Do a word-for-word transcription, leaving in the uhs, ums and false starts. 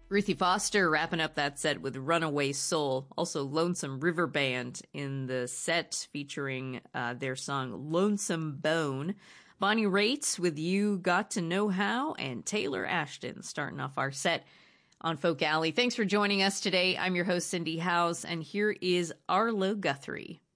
Ruthie Foster wrapping up that set with Runaway Soul. Also Lonesome River Band in the set featuring uh, their song Lonesome Bone. Bonnie Raitt with You Got to Know How, and Taylor Ashton starting off our set on Folk Alley. Thanks for joining us today. I'm your host, Cindy Howes, and here is Arlo Guthrie.